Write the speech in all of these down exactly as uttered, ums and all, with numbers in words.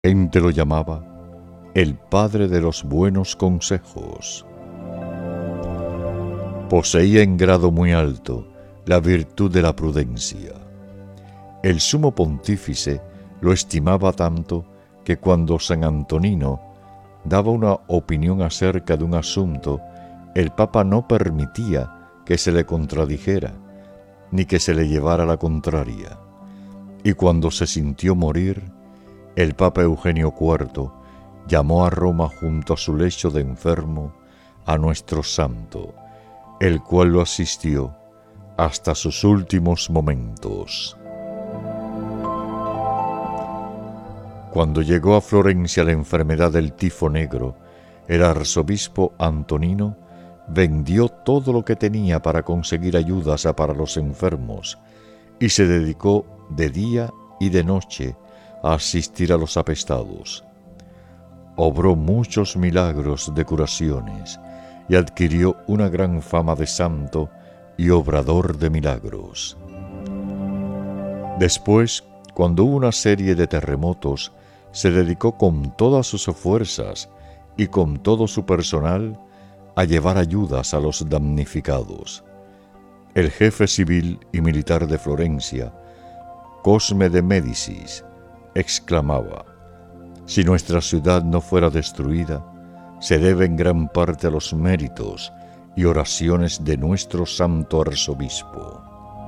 gente lo llamaba el padre de los buenos consejos. Poseía en grado muy alto la virtud de la prudencia. El sumo pontífice lo estimaba tanto que cuando San Antonino daba una opinión acerca de un asunto, el Papa no permitía que se le contradijera, ni que se le llevara la contraria. Y cuando se sintió morir, el Papa Eugenio cuarto llamó a Roma junto a su lecho de enfermo a nuestro santo, el cual lo asistió hasta sus últimos momentos. Cuando llegó a Florencia la enfermedad del tifo negro, el arzobispo Antonino vendió todo lo que tenía para conseguir ayudas para los enfermos y se dedicó de día y de noche a asistir a los apestados. Obró muchos milagros de curaciones y adquirió una gran fama de santo y obrador de milagros. Después, cuando hubo una serie de terremotos, se dedicó con todas sus fuerzas y con todo su personal a llevar ayudas a los damnificados. El jefe civil y militar de Florencia, Cosme de Médicis, exclamaba: si nuestra ciudad no fuera destruida, se debe en gran parte a los méritos y oraciones de nuestro santo arzobispo.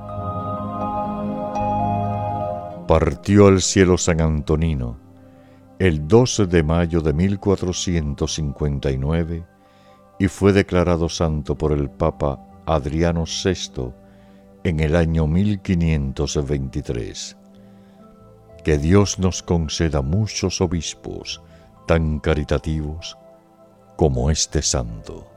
Partió al cielo San Antonino el doce de mayo de mil cuatrocientos cincuenta y nueve y fue declarado santo por el Papa Adriano sexto en el año mil quinientos veintitrés. Que Dios nos conceda muchos obispos tan caritativos como este santo.